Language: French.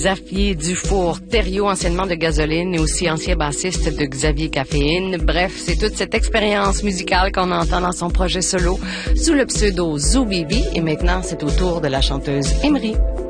Xavier Dufour-Thériault, anciennement de Gasoline et aussi ancien bassiste de Xavier Caféine. Bref, c'est toute cette expérience musicale qu'on entend dans son projet solo sous le pseudo Zoo Bibi. Et maintenant, c'est au tour de la chanteuse Emery.